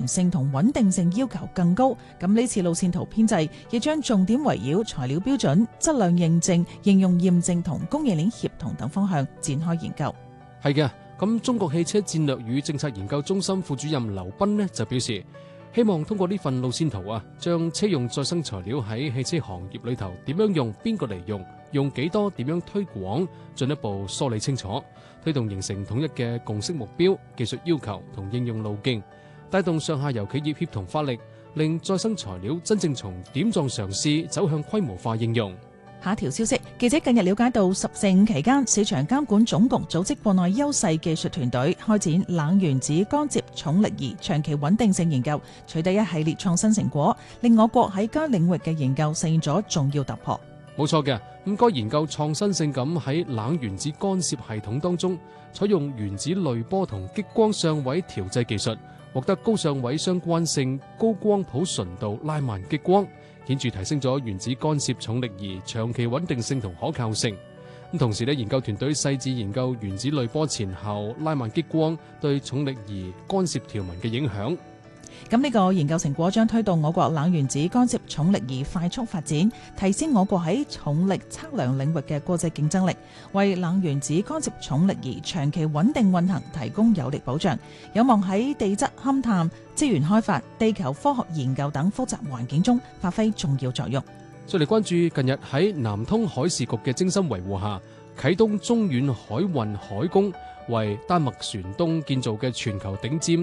性同穩定性要求更高。咁呢次路線圖編製亦將重點圍繞材料標準、質量認證、應用驗證同供應鏈協同等方向展開研究。 係嘅，咁中國汽車戰略與政策研究中心副主任劉斌呢就表示，希望通過呢份路線圖將車用再生材料喺汽車行業裏頭點樣用、邊個嚟用幾多、點樣推廣，進一步梳理清楚，推動形成統一嘅共識目標、技術要求同應用路徑，帶動上下游企業協同發力，令再生材料真正從點狀嘗試走向規模化應用。 下一條消息，記者近日了解到十四五期間，市場監管總局組織國內優勢技術團隊開展冷原子干涉重力儀長期穩定性研究，取得一系列創新成果，令我國喺該領域嘅研究實現咗重要突破。 冇錯嘅，咁該研究創新性咁喺冷原子干涉系統當中，採用原子濾波同激光相位調製技術，獲得高相位相關性、高光譜純度拉慢激光，顯著提升咗原子干涉重力儀長期穩定性同可靠性。咁同時咧，研究團隊細緻研究原子濾波前後拉慢激光對重力儀干涉條紋嘅影響。 咁呢個研究成果將推動我國冷原子干涉重力儀快速發展，提升我國喺重力測量領域嘅國際競爭力，為冷原子干涉重力儀長期穩定運行提供有力保障，有望喺地質勘探、資源開發、地球科學研究等複雜環境中發揮重要作用。 再嚟關注近日喺南通海事局嘅精心維護下，啟東中遠海運海工為丹麥船東建造嘅全球頂尖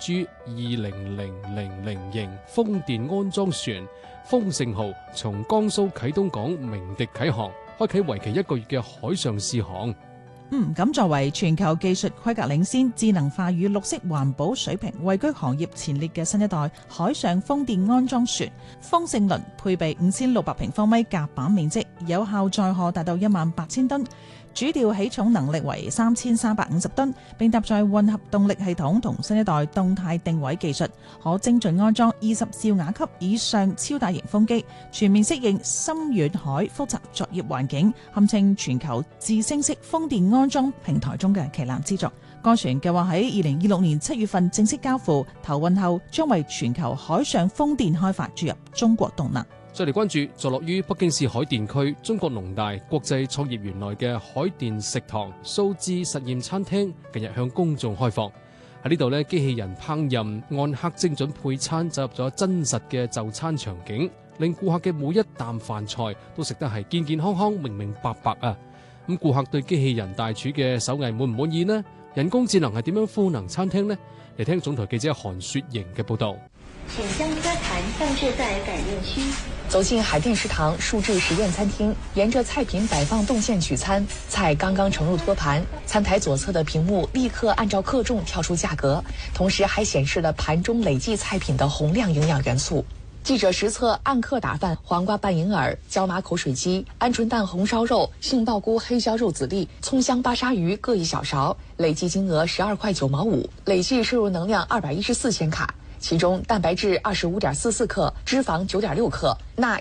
NG20000型風電安裝船豐盛號，從江蘇啟東港鳴笛啟航，開啟為期1個月嘅海上試航。 咁作為全球技術規格領先、智能化與綠色環保水平位居行業前列嘅新一代海上風電安裝船豐盛輪，配備5600平方米甲板面積，有效載荷達到18000噸。主吊起重能力為3350噸，並搭載混合動力系統同新一代動態定位技術，可精準安裝20兆瓦級以上超大型風機，全面適應深遠海複雜作業環境，堪稱全球自升式風電安裝平台中嘅旗艦之作。該船計劃喺2026年7月份正式交付，投運後將為全球海上風電開發注入中國動能。 再嚟關注坐落於北京市海淀區中國農大國際創業園內嘅海淀食堂數字實驗餐廳，近日向公眾開放。喺呢度呢，機器人烹飪，按克精準配餐，走入咗真實嘅就餐場景，令顧客嘅每一啖飯菜都食得係健健康康、明明白白啊！咁顧客對機器人大廚嘅手藝滿唔滿意呢？人工智能係點樣賦能餐廳呢？嚟聽總台記者韓雪瑩嘅報道。 請將餐盤放置在感應區。 走進海淀食堂數字實驗餐廳，沿着菜品擺放動線取餐，菜剛剛盛入托盤，餐台左側的屏幕立刻按照克重跳出價格，同時還顯示了盤中累計菜品的洪亮營養元素。記者實測按克打飯、黃瓜拌銀耳、椒麻口水雞、鵪鶉蛋紅燒肉、杏鮑菇黑椒肉籽粒、蔥香巴沙魚各1小勺，累計金額12塊9毛5，累計攝入能量214千卡。其中蛋白質25.44克，脂肪9.6克，鈉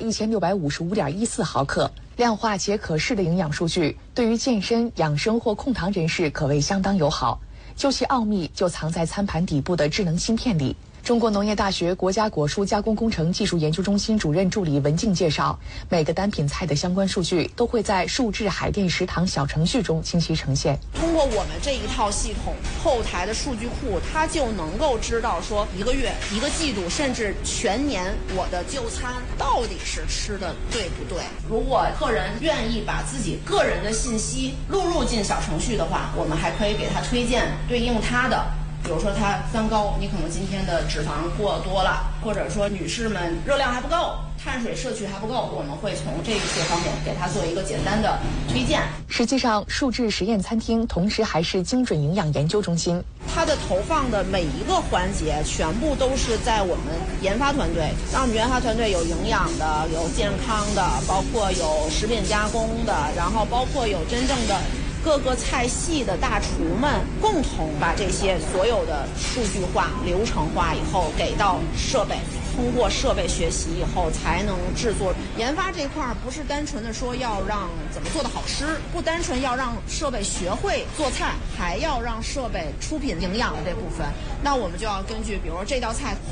1655.14毫克，量化且可視的營養數據，對於健身、養生或控糖人士可謂相當友好。究其奧秘，就藏在餐盤底部的智能芯片裡。中國農業大學國家果蔬加工工程技術研究中心主任助理文靜介紹，每個單品菜的相關數據都會在數字海淀食堂小程序中清晰呈現。 通過我們這一套系統後台的數據庫，它就能夠知道說1個月、1個季度，甚至全年我的就餐到底是吃的對不對。如果客人願意把自己個人的信息錄入進小程序的話，我們還可以給他推薦對應他的。比如說他三高，你可能今天的脂肪過多了，或者說女士們熱量還不夠，碳水攝取還不夠，我們會從這些方面給他做一個簡單的推薦。 實際上，數字實驗餐廳同時還是精準營養研究中心。 它的投放的每一個環節，全部都是在我們研發團隊，讓我們研發團隊有營養的，有健康的，包括有食品加工的，然後包括有真正的各個菜系的大廚們共同把這些所有的數據化、流程化以後給到設備，通過設備學習以後才能製作。研發這塊不是單純的說要讓怎麼做得好吃，不單純要讓設備學會做菜，還要讓設備出品營養的這部分。那我們就要根據，比如說這道菜